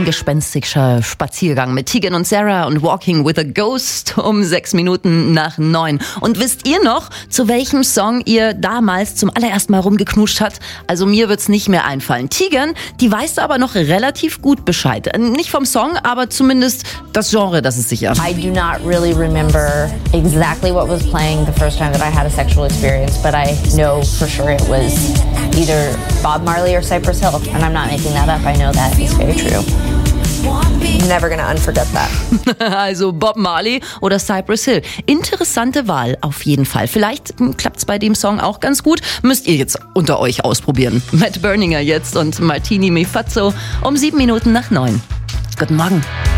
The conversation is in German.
Ein gespenstischer Spaziergang mit Tegan und Sara und Walking with a Ghost um 6 Minuten nach 9. Und wisst ihr noch, zu welchem Song ihr damals zum allerersten Mal rumgeknuscht habt? Also mir wird's nicht mehr einfallen. Tegan, die weiß aber noch relativ gut Bescheid. Nicht vom Song, aber zumindest das Genre, das es sich I do not really remember exactly what was playing the first time that I had a sexual experience, but I know for sure it was either Bob Marley or Cypress Hill. And I'm not making that up. I know that is very true. Never gonna unforget that. Also Bob Marley oder Cypress Hill. Interessante Wahl auf jeden Fall. Vielleicht klappt's bei dem Song auch ganz gut. Müsst ihr jetzt unter euch ausprobieren. Matt Berninger jetzt und Martini Mi Fazzo um 7 Minuten nach 9. Guten Morgen.